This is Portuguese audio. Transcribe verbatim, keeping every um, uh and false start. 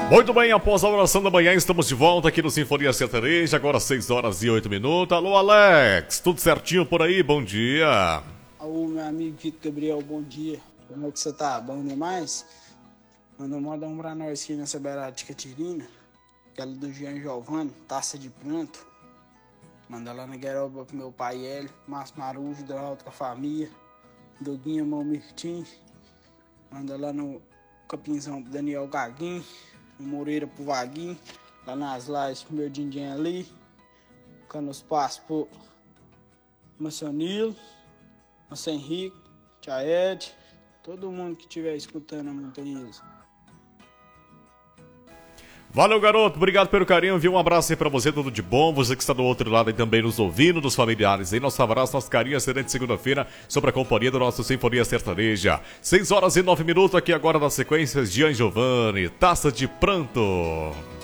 Muito bem, após a oração da manhã, estamos de volta aqui no Sinfonia Sertaneja, agora seis horas e oito minutos. Alô, Alex, tudo certinho por aí? Bom dia. Alô, meu amigo Vitor Gabriel, bom dia. Como é que você tá? Bom demais? Manda um modão pra nós aqui nessa beirada de Catirina, aquela do Jean Giovanni, Taça de Pranto. Manda lá na Gueroba pro meu pai Hélio, Márcio Marujo, da outra família, Doguinha Malmirtim. Manda lá no Capinzão pro Daniel Gaguinho, no Moreira pro Vaguinho, lá nas lajes pro meu Dindinho ali, Canos Passos pro Macionilo, Massa Henrique, Tia Ed, todo mundo que estiver escutando a Montanhesa. Valeu, garoto, obrigado pelo carinho, viu? Um abraço aí pra você, tudo de bom. Você que está do outro lado aí também nos ouvindo, dos familiares aí. Nosso abraço, nosso carinho, excelente segunda-feira, sobre a companhia do nosso Sinfonia Sertaneja. seis horas e nove minutos aqui agora na sequência, Jean Giovanni, Taça de Pranto.